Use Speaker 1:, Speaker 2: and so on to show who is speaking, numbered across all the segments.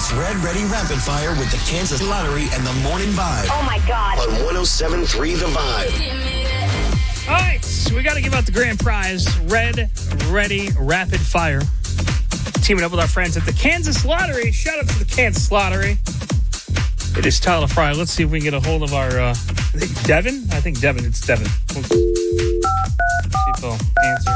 Speaker 1: It's Red Ready Rapid Fire with the Kansas Lottery and the Morning Vibe.
Speaker 2: Oh, my God.
Speaker 1: On 107.3 The Vibe.
Speaker 3: All right, so we got to give out the grand prize, Red Ready Rapid Fire. Teaming up with our friends at the Kansas Lottery. Shout out to the Kansas Lottery. It is Tyler Fry. Let's see if we can get a hold of our, Devin? I think Devin. It's Devin. Let's see if he'll answer.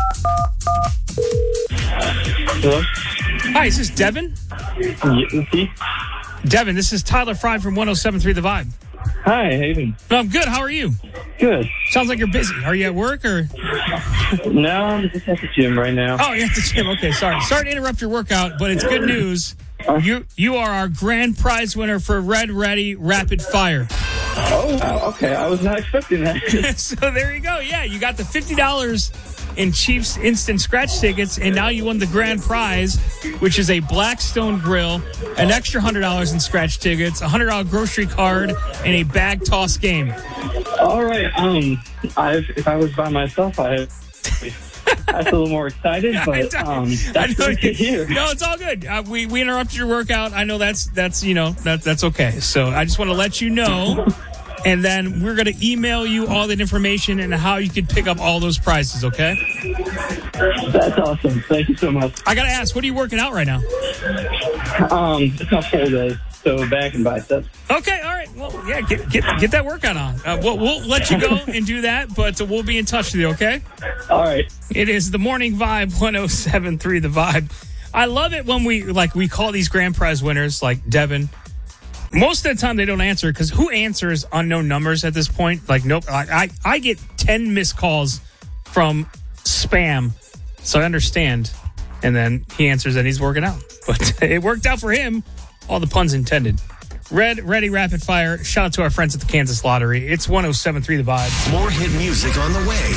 Speaker 4: Hello?
Speaker 3: Hi, is this Devin?
Speaker 4: Yes.
Speaker 3: Devin, this is Tyler Fry from 107.3 The Vibe.
Speaker 4: Hi, how you doing?
Speaker 3: I'm good. How are you?
Speaker 4: Good.
Speaker 3: Sounds like you're busy. Are you at work or?
Speaker 4: No, I'm just at the gym right now.
Speaker 3: Oh, you're at the gym. Okay, sorry. Sorry to interrupt your workout, but it's good news. You are our grand prize winner for Red Ready Rapid Fire.
Speaker 4: Oh, wow. Okay. I was not expecting that.
Speaker 3: So there you go. Yeah, you got the $50 in Chiefs Instant Scratch tickets, and now you won the grand prize, which is a Blackstone grill, an extra $100 in scratch tickets, a $100 grocery card, and a bag toss game.
Speaker 4: All right. If I was by myself, I was a little more excited, but that's good to hear.
Speaker 3: No, it's all good. We interrupted your workout. I know that's okay. So I just want to let you know. And then we're going to email you all that information and how you can pick up all those prizes, okay?
Speaker 4: That's awesome. Thank you so much.
Speaker 3: I got to ask, what are you working out right now?
Speaker 4: It's not full day, so back and biceps.
Speaker 3: Okay, all right. Well, yeah, get that workout on. We'll let you go and do that, but we'll be in touch with you, okay?
Speaker 4: All right.
Speaker 3: It is the Morning Vibe, 107.3 The Vibe. I love it when we call these grand prize winners, like Devin. Most of the time they don't answer because who answers unknown numbers at this point? Like, nope. I get 10 missed calls from spam, so I understand. And then he answers that he's working out. But it worked out for him. All the puns intended. Ready Rapid Fire. Shout out to our friends at the Kansas Lottery. It's 107.3 The Vibe.
Speaker 1: More hit music on the way.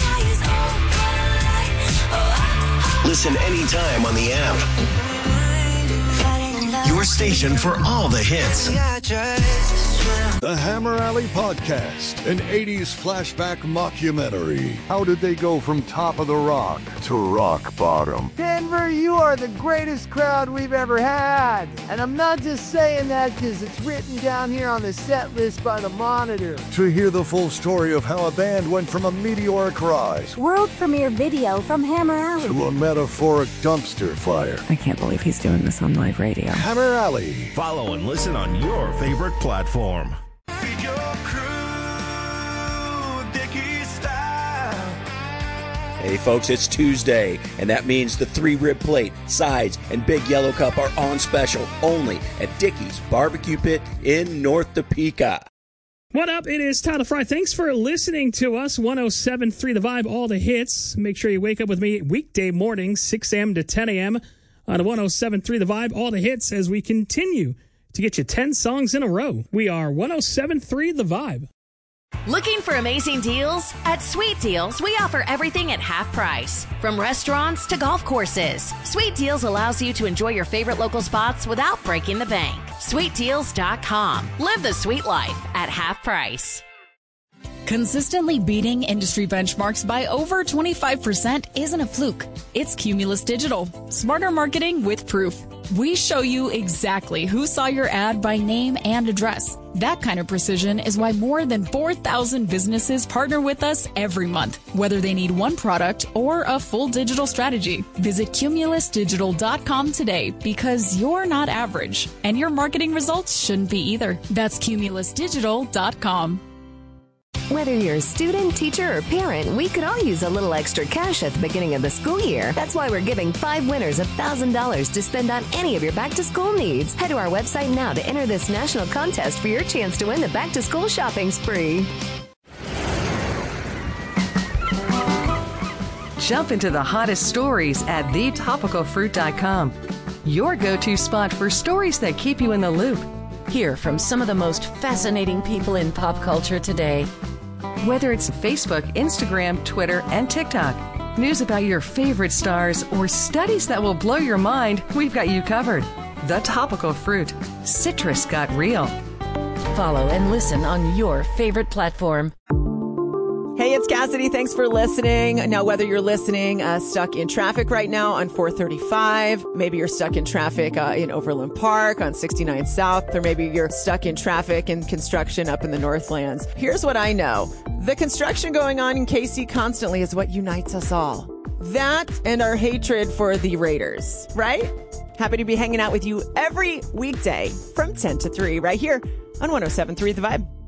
Speaker 1: Listen anytime on the app. Your station for all the hits.
Speaker 5: The Hammer Alley Podcast, an 80s flashback mockumentary. How did they go from top of the rock to rock bottom?
Speaker 6: Denver, you are the greatest crowd we've ever had. And I'm not just saying that because it's written down here on the set list by the Monitor.
Speaker 5: To hear the full story of how a band went from a meteoric rise
Speaker 7: world premiere video from Hammer Alley
Speaker 5: to a metaphoric dumpster fire.
Speaker 8: I can't believe he's doing this on live radio.
Speaker 5: Hammer Alley.
Speaker 9: Follow and listen on your favorite platform.
Speaker 10: Hey folks, it's Tuesday, and that means the 3-rib plate, sides, and big yellow cup are on special only at Dickey's Barbecue Pit in North Topeka.
Speaker 3: What up? It is Tyler Fry. Thanks for listening to us. 107.3 The Vibe, all the hits. Make sure you wake up with me weekday mornings, 6 a.m. to 10 a.m. on 107.3 The Vibe, all the hits as we continue to get you 10 songs in a row. We are 107.3 The Vibe.
Speaker 11: Looking for amazing deals? At Sweet Deals, we offer everything at half price. From restaurants to golf courses, Sweet Deals allows you to enjoy your favorite local spots without breaking the bank. SweetDeals.com. Live the sweet life at half price.
Speaker 12: Consistently beating industry benchmarks by over 25% isn't a fluke. It's Cumulus Digital. Smarter marketing with proof. We show you exactly who saw your ad by name and address. That kind of precision is why more than 4,000 businesses partner with us every month, whether they need one product or a full digital strategy. Visit CumulusDigital.com today because you're not average, and your marketing results shouldn't be either. That's CumulusDigital.com.
Speaker 13: Whether you're a student, teacher, or parent, we could all use a little extra cash at the beginning of the school year. That's why we're giving 5 winners $1,000 to spend on any of your back-to-school needs. Head to our website now to enter this national contest for your chance to win the back-to-school shopping spree.
Speaker 14: Jump into the hottest stories at thetopicalfruit.com. Your go-to spot for stories that keep you in the loop. Hear from some of the most fascinating people in pop culture today. Whether it's Facebook, Instagram, Twitter, and TikTok, news about your favorite stars, or studies that will blow your mind, we've got you covered. The Topical Fruit. Citrus got real.
Speaker 13: Follow and listen on your favorite platform.
Speaker 6: Hey,
Speaker 2: Hey, it's Cassidy. Thanks for listening. Now, whether you're listening stuck in traffic right now on 435, maybe you're stuck in traffic in Overland Park on 69 South, or maybe you're stuck in traffic and construction up in the Northlands. Here's what I know. The construction going on in KC constantly is what unites us all. That and our hatred for the Raiders, right? Happy to be hanging out with you every weekday from 10 to 3 right here on 107.3 The Vibe.